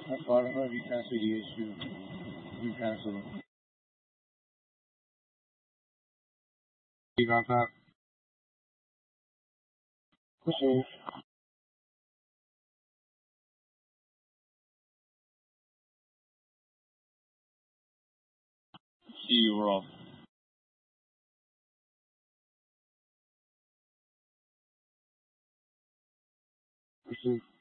Foreigner, we cancel the issue. We cancel. You got that? Okay. See you, Rob. Okay.